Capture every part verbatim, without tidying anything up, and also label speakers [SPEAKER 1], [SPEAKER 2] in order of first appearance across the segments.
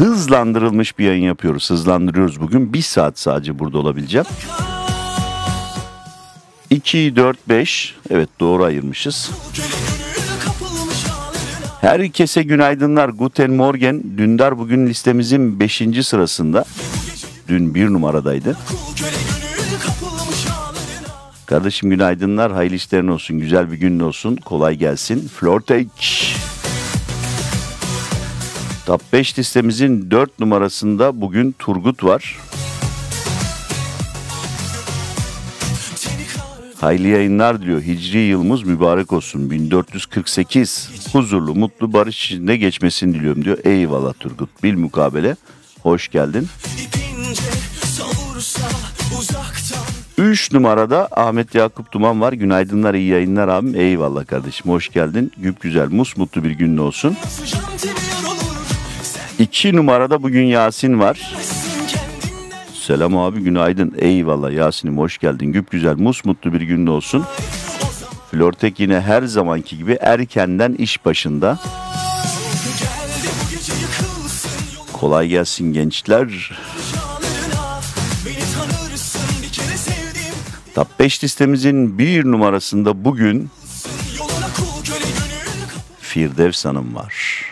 [SPEAKER 1] hızlandırılmış bir yayın yapıyoruz. Hızlandırıyoruz bugün. Bir saat sadece burada olabileceğim. iki, dört, beş. Evet, doğru ayırmışız. Herkese günaydınlar. Guten Morgen. Dündar bugün listemizin beşinci sırasında. Dün bir numaradaydı. Kardeşim günaydınlar. Hayırlı işlerin olsun. Güzel bir gün olsun. Kolay gelsin. Flortek. Top beş listemizin dört numarasında bugün Turgut var. Hayırlı yayınlar diyor. Hicri yılımız mübarek olsun. bin dört yüz kırk sekiz. Huzurlu, mutlu, barış içinde geçmesini diliyorum diyor. Eyvallah Turgut. Bilmukabele. Hoş geldin. üç numarada Ahmet Yakup Duman var. Günaydınlar, iyi yayınlar abim. Eyvallah kardeşim. Hoş geldin. Güp güzel, musmutlu bir gün olsun. iki numarada bugün Yasin var. Selam abi, günaydın. Eyvallah Yasin'im, hoş geldin. Güp güzel, musmutlu bir gün olsun. Flortek yine her zamanki gibi erkenden iş başında. Kolay gelsin gençler. Top beş listemizin bir numarasında bugün Firdevs Hanım var.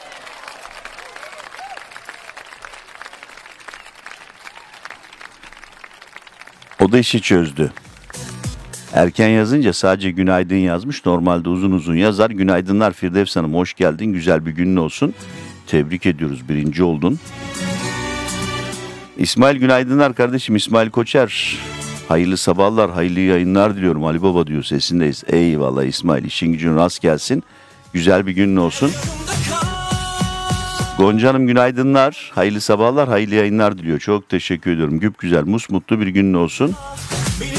[SPEAKER 1] O da işi çözdü. Erken yazınca sadece günaydın yazmış. Normalde uzun uzun yazar. Günaydınlar Firdevs Hanım, hoş geldin. Güzel bir günün olsun. Tebrik ediyoruz, birinci oldun. İsmail günaydınlar kardeşim. İsmail Koçer. Hayırlı sabahlar, hayırlı yayınlar diliyorum. Ali Baba diyor, sesindeyiz. Eyvallah İsmail, işin gücün rast gelsin. Güzel bir günün olsun. Gonca Hanım günaydınlar. Hayırlı sabahlar, hayırlı yayınlar diliyor. Çok teşekkür ediyorum. Güp güzel, musmutlu bir günün olsun.